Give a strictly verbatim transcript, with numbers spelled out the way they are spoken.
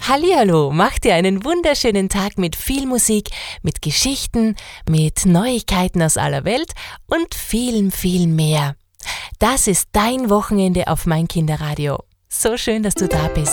Hallihallo, mach dir einen wunderschönen Tag mit viel Musik, mit Geschichten, mit Neuigkeiten aus aller Welt und vielen, viel mehr. Das ist dein Wochenende auf mein Kinderradio. So schön, dass du da bist.